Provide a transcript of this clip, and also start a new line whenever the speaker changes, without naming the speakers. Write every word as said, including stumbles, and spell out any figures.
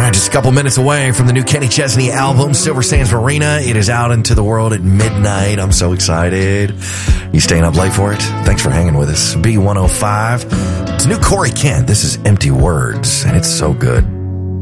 right, just a couple minutes away from the new Kenny Chesney album, Silver Sands Marina. It is out into the world at midnight. I'm so excited. You staying up late for it? Thanks for hanging with us. B one oh five. It's new Corey Kent. This is Empty Words, and it's so good.